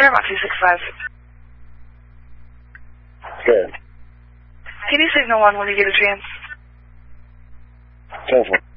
Paramount 265. Good. Can you signal 1 when you get a chance? 10-4.